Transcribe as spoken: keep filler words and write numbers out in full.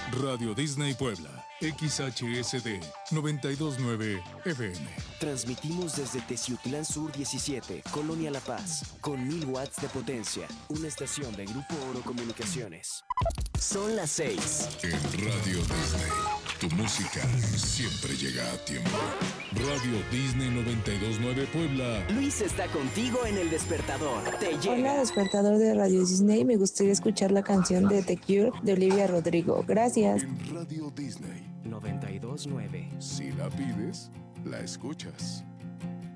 Radio Disney Puebla, X H S D noventa y dos punto nueve F M. Transmitimos desde Teciutlán Sur diecisiete, Colonia La Paz, con mil watts de potencia. Una estación de Grupo Oro Comunicaciones. Son las seis. En Radio Disney, tu música siempre llega a tiempo. Radio Disney noventa y dos punto nueve Puebla. Luis está contigo en el despertador. Te llega. Hola, despertador de Radio Disney. Me gustaría escuchar la canción de The Cure de Olivia Rodrigo. Gracias. En Radio Disney noventa y dos punto nueve. Si la pides, la escuchas.